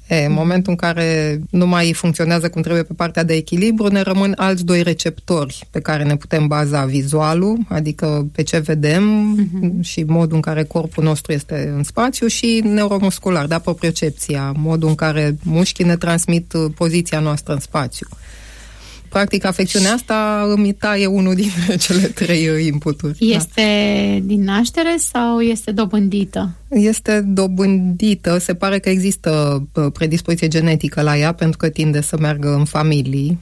În momentul în care nu mai funcționează cum trebuie pe partea de echilibru, ne rămân alți 2 receptori pe care ne putem baza: vizualul, adică pe ce vedem și modul în care corpul nostru este în spațiu, și neuromuscular, da, propriocepția, modul în care mușchii ne transmit poziția noastră în spațiu. Practic, afecțiunea asta îmi taie unul dintre cele 3 inputuri. Este din naștere sau este dobândită? Este dobândită. Se pare că există predispoziție genetică la ea, pentru că tinde să meargă în familii.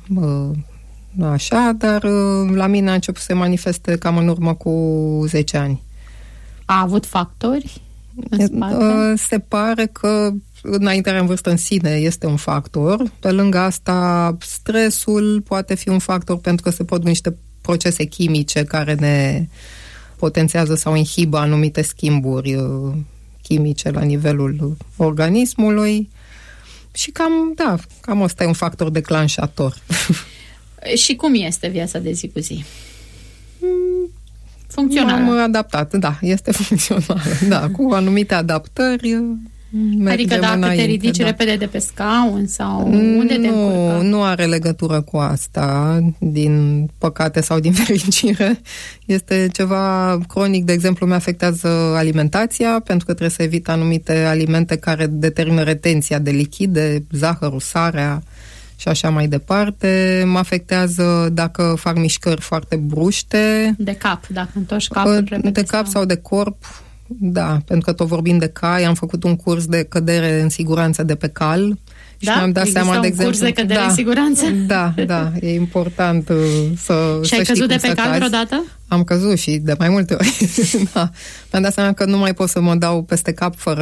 Așa, dar la mine a început să se manifeste cam în urmă cu 10 ani. A avut factori în spate? Se pare că înaintarea în vârstă în sine este un factor. Pe lângă asta, stresul poate fi un factor, pentru că se produc niște procese chimice care ne potențează sau inhibă anumite schimburi chimice la nivelul organismului. Și cam ăsta e un factor declanșator. Și cum este viața de zi cu zi? Funcțională. M-am adaptat, da, este funcțională. Cu anumite adaptări. Adică dacă te ridici repede de pe scaun sau unde te încurcă? Nu are legătură cu asta, din păcate sau din fericire. Este ceva cronic. De exemplu, mi afectează alimentația, pentru că trebuie să evit anumite alimente care determină retenția de lichide, zahărul, sarea și așa mai departe. Mă afectează dacă fac mișcări foarte bruște. De cap, dacă întorci capul repede. De cap sau de corp. Da, pentru că tot vorbim de cai, am făcut un curs de cădere în siguranță de pe cal. Da? Și mi-am dat seama, de exemplu, curs de cădere în siguranță? Da, e important să Și ai căzut de pe cal vreodată? Am căzut și de mai multe ori. Da. Mi-am dat seama că nu mai pot să mă dau peste cap fără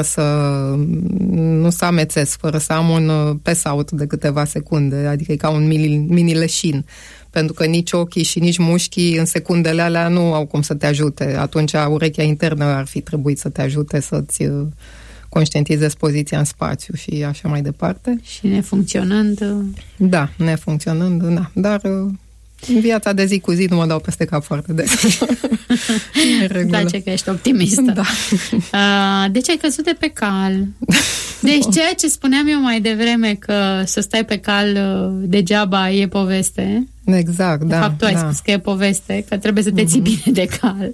nu să amețesc, fără să am un pass-out de câteva secunde, adică e ca un mini leșin. Pentru că nici ochii și nici mușchii în secundele alea nu au cum să te ajute. Atunci urechea internă ar fi trebuit să te ajute să-ți conștientizezi poziția în spațiu și așa mai departe. Și nefuncționând... Da, nefuncționând, da. Dar în viața de zi cu zi nu mă dau peste cap foarte des. Îmi place că ești optimistă. Da. Deci ai căzut de pe cal. Deci ceea ce spuneam eu mai devreme, că să stai pe cal degeaba e poveste. Exact, da. De fapt, tu ai spus că e poveste, că trebuie să te ții bine de cal.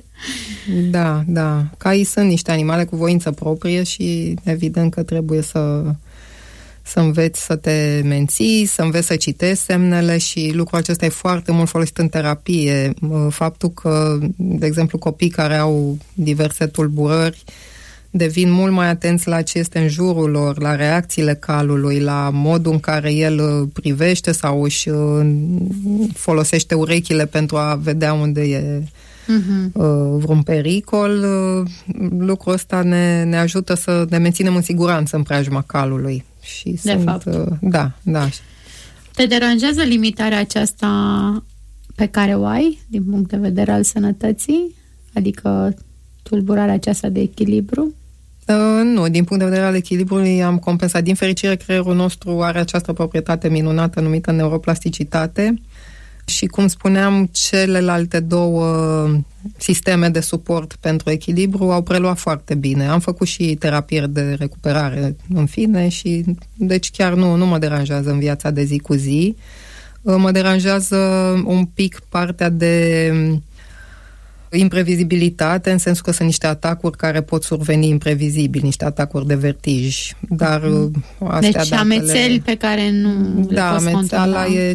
Da. Caii sunt niște animale cu voință proprie și evident că trebuie să înveți să te menții, să înveți să citești semnele, și lucrul acesta e foarte mult folosit în terapie. Faptul că, de exemplu, copii care au diverse tulburări devin mult mai atenți la ce este în jurul lor, la reacțiile calului, la modul în care el privește sau își folosește urechile pentru a vedea unde e vreun pericol. Lucrul ăsta ne ajută să ne menținem în siguranță în preajma calului. Și fapt. Da. Te deranjează limitarea aceasta pe care o ai din punct de vedere al sănătății? Adică tulburarea aceasta de echilibru? Nu, din punct de vedere al echilibrului am compensat. Din fericire, creierul nostru are această proprietate minunată numită neuroplasticitate și, cum spuneam, celelalte 2 sisteme de suport pentru echilibru au preluat foarte bine. Am făcut și terapie de recuperare, în fine, și deci chiar nu mă deranjează în viața de zi cu zi. Mă deranjează un pic partea de imprevizibilitate, în sensul că sunt niște atacuri care pot surveni imprevizibil, niște atacuri de vertij. Dar astea, deci amețeli pe care nu le poți controla. E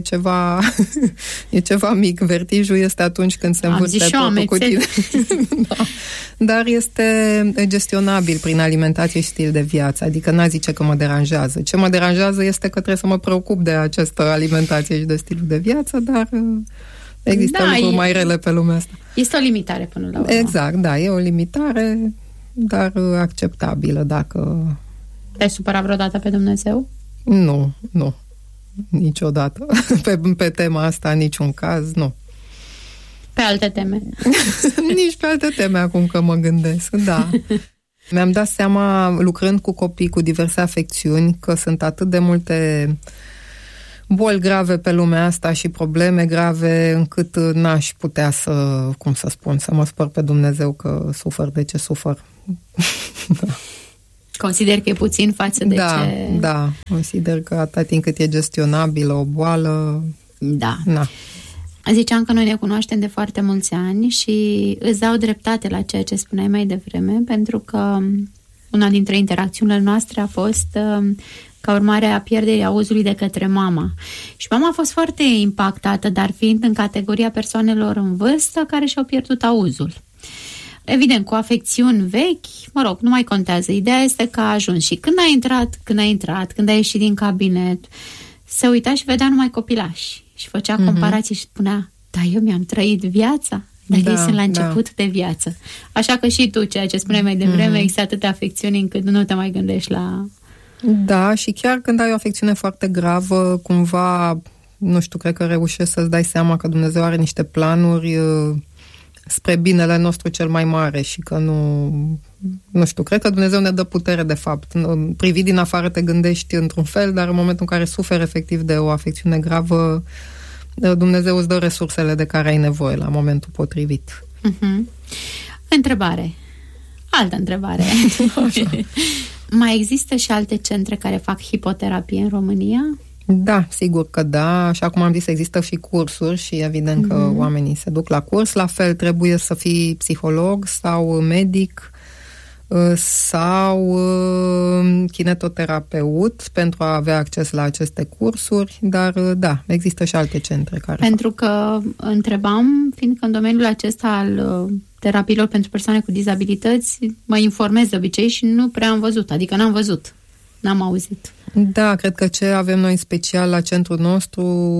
ceva mic. Vertijul este atunci când se învârte totul cu tine. Da. Dar este gestionabil prin alimentație și stil de viață. Adică n-a zice că mă deranjează. Ce mă deranjează este că trebuie să mă preocup de această alimentație și de stilul de viață, dar există lucruri mai rele pe lumea asta. Este o limitare până la urmă. Exact, da, e o limitare, dar acceptabilă dacă... Te-ai supărat vreodată pe Dumnezeu? Nu, niciodată. Pe tema asta, niciun caz, nu. Pe alte teme? Nici pe alte teme, acum că mă gândesc, da. Mi-am dat seama, lucrând cu copii cu diverse afecțiuni, că sunt atât de multe boli grave pe lumea asta și probleme grave, încât n-aș putea să mă spăr pe Dumnezeu că sufăr de ce sufăr. Da. Consider că e puțin față de ce... Da, consider că atâta timp cât e gestionabilă o boală... Da. Na. Ziceam că noi ne cunoaștem de foarte mulți ani și îți dau dreptate la ceea ce spuneai mai devreme, pentru că una dintre interacțiunile noastre a fost ca urmare a pierderii auzului de către mama. Și mama a fost foarte impactată, dar fiind în categoria persoanelor în vârstă care și-au pierdut auzul. Evident, cu afecțiuni vechi, mă rog, nu mai contează. Ideea este că a ajuns și când a intrat, când a ieșit din cabinet, se uita și vedea numai copilași și făcea comparații și spunea, da, eu mi-am trăit viața, dar ei sunt la început de viață. Așa că și tu, ceea ce spuneai mai devreme, există atâtea afecțiuni încât nu te mai gândești la... Da, și chiar când ai o afecțiune foarte gravă, cumva, nu știu, cred că reușești să-ți dai seama că Dumnezeu are niște planuri spre binele nostru cel mai mare și că nu știu, cred că Dumnezeu ne dă putere de fapt. Privit din afară te gândești într-un fel, dar în momentul în care suferi efectiv de o afecțiune gravă, Dumnezeu îți dă resursele de care ai nevoie la momentul potrivit. Întrebare. Altă întrebare. Mai există și alte centre care fac hipoterapie în România? Da, sigur că da. Așa cum am zis, există și cursuri și evident că oamenii se duc la curs. La fel trebuie să fii psiholog sau medic sau kinetoterapeut pentru a avea acces la aceste cursuri, dar da, există și alte centre care Pentru că întrebam, fiindcă în domeniul acesta al terapiilor pentru persoane cu dizabilități mă informez de obicei și nu prea am văzut, adică n-am auzit. Da, cred că ce avem noi special la centrul nostru,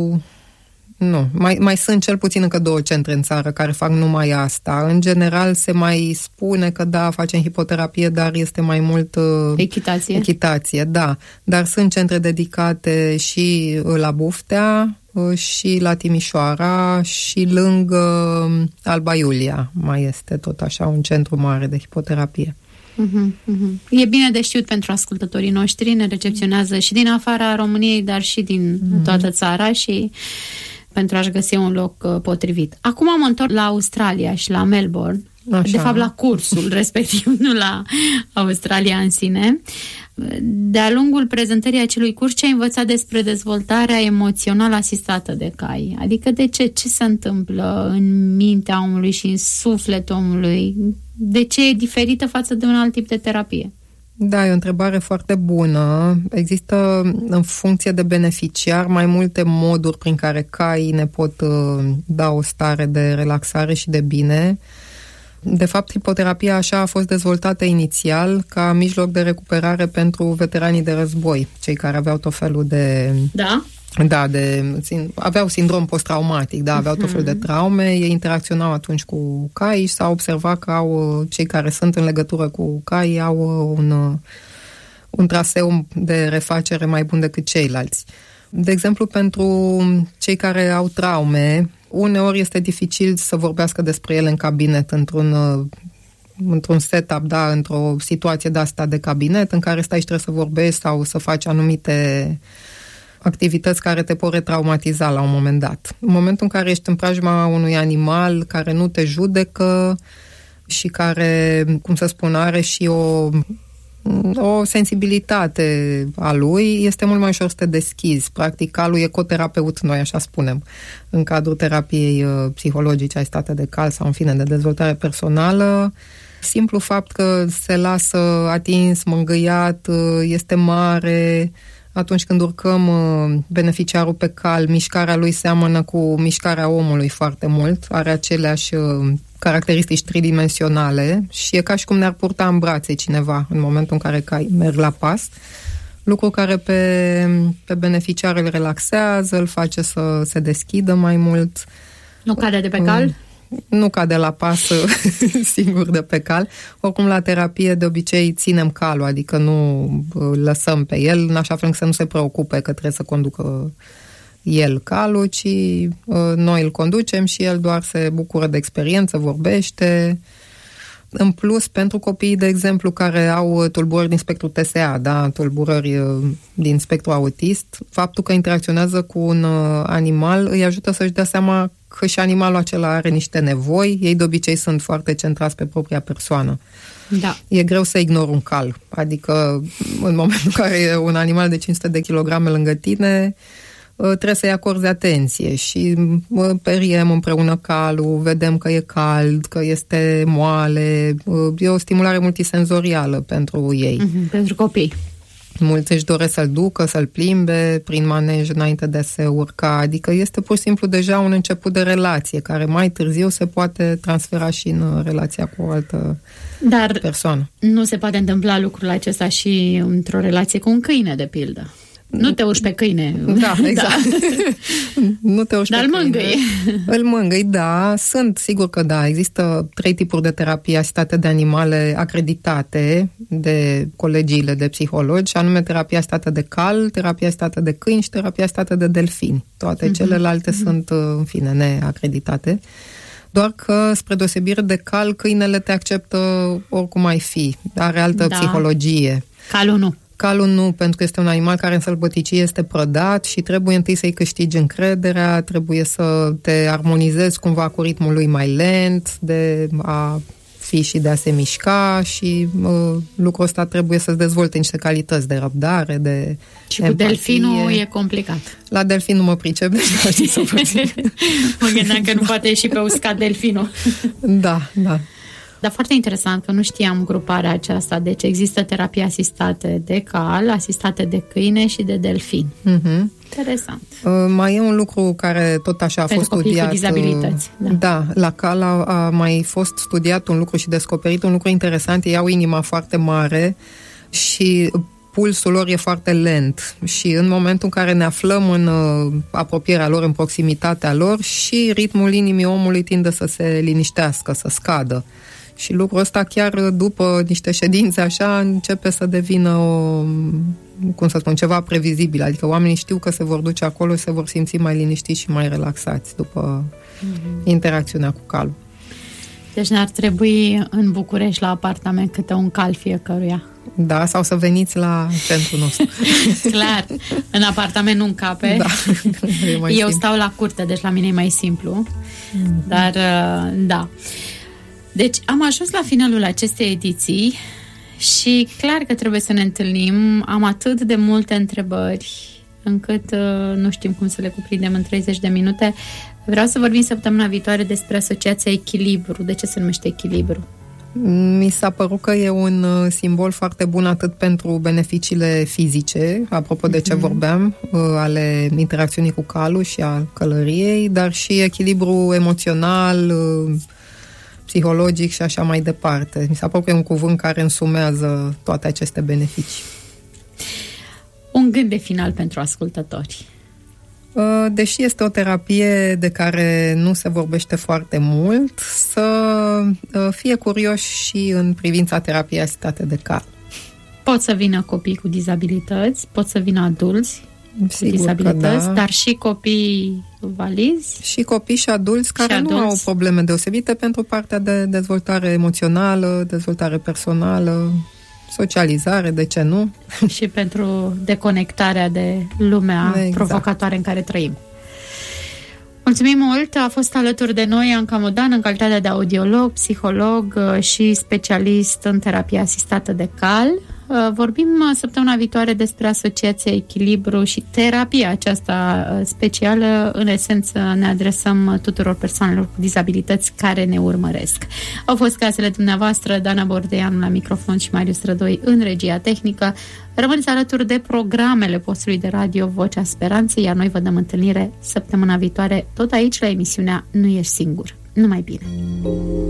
nu, mai sunt cel puțin încă 2 centre în țară care fac numai asta. În general se mai spune că da, facem hipoterapie, dar este mai mult echitație, da. Dar sunt centre dedicate și la Buftea și la Timișoara și lângă Alba Iulia mai este tot așa un centru mare de hipoterapie. E bine de știut pentru ascultătorii noștri, ne recepționează și din afara României, dar și din toată țara și pentru a-și găsi un loc potrivit. Acum mă întorc la Australia și la Melbourne, de fapt la cursul respectiv, nu la Australia în sine. De-a lungul prezentării acelui curs, ce ai învățat despre dezvoltarea emoțională asistată de cai? Adică de ce? Ce se întâmplă în mintea omului și în sufletul omului? De ce e diferită față de un alt tip de terapie? Da, e o întrebare foarte bună. Există, în funcție de beneficiar, mai multe moduri prin care caii ne pot da o stare de relaxare și de bine. De fapt, hipoterapia așa a fost dezvoltată inițial ca mijloc de recuperare pentru veteranii de război, cei care aveau tot felul de... Da? Da, aveau sindrom post-traumatic, da, aveau tot felul de traume, ei interacționau atunci cu cai și s-a observat că cei care sunt în legătură cu cai au un traseu de refacere mai bun decât ceilalți. De exemplu, pentru cei care au traume, uneori este dificil să vorbească despre ele în cabinet, într-un setup, da, într-o situație de asta de cabinet, în care stai și trebuie să vorbești sau să faci anumite activități care te pot retraumatiza la un moment dat. În momentul în care ești în preajma unui animal care nu te judecă și care, cum să spun, are și o sensibilitate a lui, este mult mai ușor să te deschizi. Practic, calul e coterapeut, noi așa spunem, în cadrul terapiei psihologice asistate de cal sau, în fine, de dezvoltare personală. Simplu fapt că se lasă atins, mângâiat, este mare. Atunci când urcăm beneficiarul pe cal, mișcarea lui seamănă cu mișcarea omului foarte mult, are aceleași caracteristici tridimensionale și e ca și cum ne-ar purta în brațe cineva în momentul în care cai merg la pas, lucru care pe beneficiar îl relaxează, îl face să se deschidă mai mult. Nu cade de pe cal? Nu cade la pas singur de pe cal. Oricum, la terapie, de obicei, ținem calul, adică nu îl lăsăm pe el, în așa fel să nu se preocupe că trebuie să conducă el calul, ci noi îl conducem și el doar se bucură de experiență, vorbește. În plus, pentru copiii, de exemplu, care au tulburări din spectrul TSA, da, tulburări din spectru autist, faptul că interacționează cu un animal îi ajută să-și dea seama că și animalul acela are niște nevoi. Ei de obicei sunt foarte centrați pe propria persoană. Da. E greu să ignori un cal. Adică în momentul în care e un animal de 500 de kilograme lângă tine, trebuie să-i acorzi atenție și periem împreună calul, vedem că e cald, că este moale. E o stimulare multisenzorială pentru ei. Pentru copii. Mulți își doresc să-l ducă, să-l plimbe prin manej înainte de a se urca. Adică este pur și simplu deja un început de relație care mai târziu se poate transfera și în relația cu o altă persoană. Nu se poate întâmpla lucrul acesta și într-o relație cu un câine, de pildă. Nu te urci pe câine. Da, exact. Nu te urci pe câine. Dar îl mângâi. Îl mângâi, da. Sigur că da. Există 3 tipuri de terapie asistate de animale acreditate de colegiile de psihologi, și anume terapia asistată de cal, terapia asistată de câini și terapia asistată de delfini. Toate celelalte sunt, în fine, neacreditate. Doar că, spre deosebire de cal, câinele te acceptă oricum ai fi. Are altă psihologie. Calul nu. Calul nu, pentru că este un animal care în sălbăticie este prădat și trebuie întâi să-i câștigi încrederea, trebuie să te armonizezi cumva cu ritmul lui mai lent, de a fi și de a se mișca, și lucrul ăsta trebuie să-ți dezvolte niște calități de răbdare, de și empatie. Cu delfinul e complicat. La delfin nu mă pricep, deci nu știu să vă zic. Mă gândeam că nu poate ieși pe uscat delfinul. Da. Dar foarte interesant, că nu știam gruparea aceasta. Deci există terapie asistate de cal, asistate de câine și de delfin. Interesant. Mai e un lucru care tot așa a fost studiat. Pentru copii cu dizabilități. Da, la cal a mai fost studiat un lucru și descoperit un lucru interesant. Ei au inima foarte mare și pulsul lor e foarte lent, și în momentul în care ne aflăm în apropierea lor, în proximitatea lor, și ritmul inimii omului tinde să se liniștească, să scadă. Și lucrul ăsta, chiar după niște ședințe așa, începe să devină ceva previzibil. Adică oamenii știu că se vor duce acolo și se vor simți mai liniștiți și mai relaxați după interacțiunea cu calul. Deci ne-ar trebui în București la apartament câte un cal fiecăruia. Da, sau să veniți la centrul nostru. Clar, în apartament nu încape. Da, eu stau la curte, deci la mine e mai simplu. Dar, da. Deci am ajuns la finalul acestei ediții și clar că trebuie să ne întâlnim. Am atât de multe întrebări încât nu știm cum să le cuprindem în 30 de minute. Vreau să vorbim săptămâna viitoare despre Asociația Echilibru. De ce se numește Echilibru? Mi s-a părut că e un simbol foarte bun atât pentru beneficiile fizice, apropo de ce vorbeam, ale interacțiunii cu calul și al călăriei, dar și echilibru emoțional, psihologic și așa mai departe. Mi s-a părut că e un cuvânt care însumează toate aceste beneficii. Un gând de final pentru ascultători. Deși este o terapie de care nu se vorbește foarte mult, să fie curioși și în privința terapiei asistate de cal. Pot să vină copii cu dizabilități, pot să vină adulți cu dizabilități, dar și copii valizi. Și copii și adulți care nu au probleme deosebite pentru partea de dezvoltare emoțională, dezvoltare personală, socializare, de ce nu? Și pentru deconectarea de lumea provocatoare în care trăim. Mulțumim mult! A fost alături de noi Anca Modan în calitate de audiolog, psiholog și specialist în terapie asistată de cal. Vorbim săptămâna viitoare despre Asociația Echilibru și terapia aceasta specială. În esență ne adresăm tuturor persoanelor cu dizabilități care ne urmăresc. Au fost casele dumneavoastră, Dana Bordeanu la microfon și Marius Rădoi în regia tehnică. Rămâneți alături de programele postului de radio Vocea Speranței, iar noi vă dăm întâlnire săptămâna viitoare tot aici la emisiunea Nu ești singur. Numai bine!